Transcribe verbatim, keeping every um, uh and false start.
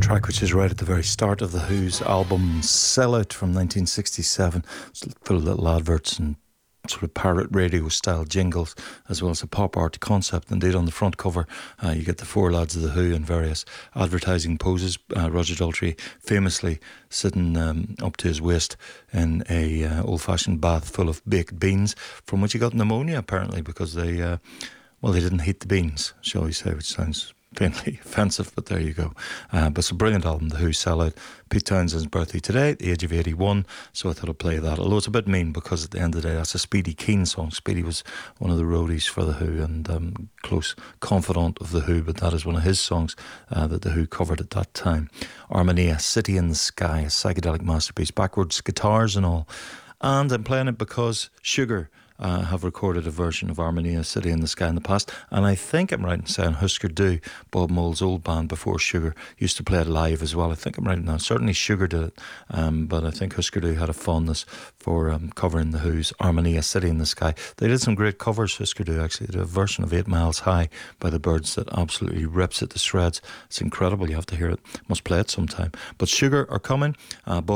track which is right at the very start of The Who's album Sell Out from nineteen sixty-seven. It's full of little adverts and sort of parrot radio style jingles, as well as a pop art concept. Indeed, on the front cover uh, you get the four lads of The Who in various advertising poses. uh, Roger Daltrey famously sitting um, up to his waist in a uh, old-fashioned bath full of baked beans, from which he got pneumonia apparently because they uh, well they didn't heat the beans, shall we say, which sounds faintly offensive, but there you go. Uh, but it's a brilliant album, The Who Sell Out. Pete Townshend's birthday today, at the age of eighty-one, so I thought I'd play that. Although it's a bit mean because at the end of the day, that's a Speedy Keen song. Speedy was one of the roadies for The Who and um, close confidant of The Who, but that is one of his songs uh, that The Who covered at that time. Armonia, City in the Sky, a psychedelic masterpiece, backwards guitars and all. And I'm playing it because Sugar Uh, have recorded a version of Armonia, City in the Sky in the past, and I think I'm right in saying Husker Du, Bob Mole's old band before Sugar, used to play it live as well. I think I'm right now. Certainly Sugar did it, um, but I think Husker Du had a fondness for um, covering The Who's Armonia, City in the Sky. They did some great covers, Husker Du actually. They did a version of Eight Miles High by the Byrds that absolutely rips it to shreds. It's incredible, you have to hear it. Must play it sometime. But Sugar are coming. uh, Bob